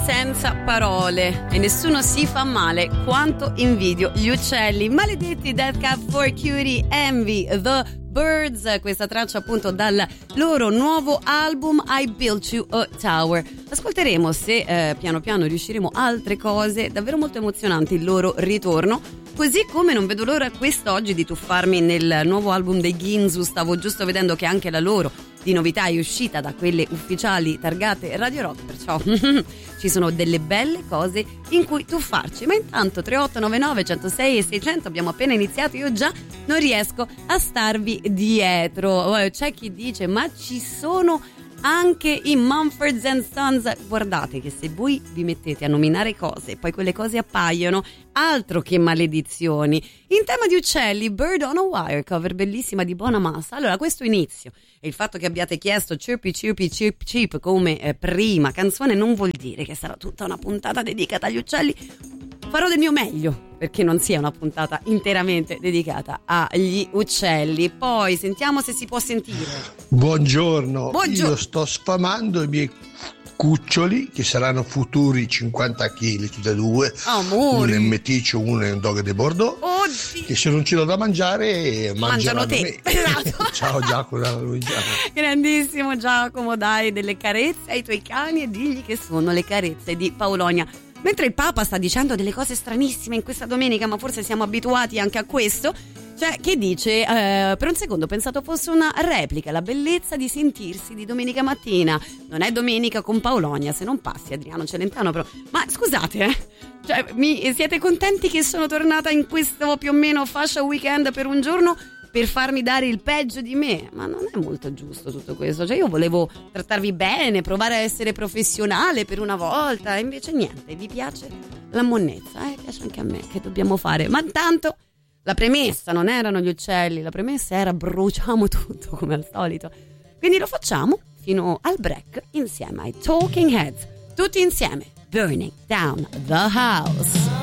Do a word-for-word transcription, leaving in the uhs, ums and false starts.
senza parole e nessuno si fa male quanto invidio gli uccelli. Maledetti Death Cab for Cutie, Envy the Birds, questa traccia appunto dal loro nuovo album I Built You a Tower. Ascolteremo se eh, piano piano riusciremo altre cose davvero molto emozionanti, il loro ritorno. Così come non vedo l'ora quest'oggi di tuffarmi nel nuovo album dei Ginzu. Stavo giusto vedendo che anche la loro di novità è uscita da quelle ufficiali targate Radio Rock, perciò ci sono delle belle cose in cui tuffarci. Ma intanto tre otto nove nove uno zero sei e seicento abbiamo appena iniziato, io già non riesco a starvi dietro. C'è chi dice ma ci sono anche i Mumford and Sons. Guardate che se voi vi mettete a nominare cose e poi quelle cose appaiono, altro che maledizioni. In tema di uccelli, Bird on a Wire, cover bellissima di Bonamassa. Allora, questo inizio e il fatto che abbiate chiesto Chirpy Chirpy Chirp Chirp come eh, prima canzone non vuol dire che sarà tutta una puntata dedicata agli uccelli. Farò del mio meglio perché non sia una puntata interamente dedicata agli uccelli. Poi sentiamo se si può sentire. Buongiorno, Buongiorno. Io sto sfamando i miei cuccioli che saranno futuri cinquanta chili tutti e due, Amore. uno è meticcio, uno è un dog de Bordeaux. Oddio. Che se non ce l'ho da mangiare Mangiano mangeranno te. me. Esatto. Ciao Giacomo da Luigiana. Grandissimo Giacomo, dai delle carezze ai tuoi cani e digli che sono le carezze di Paolonia. Mentre il Papa sta dicendo delle cose stranissime in questa domenica, ma forse siamo abituati anche a questo, cioè che dice, eh, per un secondo ho pensato fosse una replica, la bellezza di sentirsi di domenica mattina. Non è domenica con Paolonia, se non passi Adriano Celentano, però. Ma scusate, eh, cioè, mi, siete contenti che sono tornata in questo più o meno fascia weekend per un giorno per farmi dare il peggio di me? Ma non è molto giusto tutto questo. Cioè io volevo trattarvi bene, provare a essere professionale per una volta, e invece niente, vi piace la monnezza, eh? Piace anche a me, che dobbiamo fare? Ma intanto la premessa non erano gli uccelli, la premessa era bruciamo tutto come al solito. Quindi lo facciamo fino al break insieme ai Talking Heads, tutti insieme, Burning Down the House.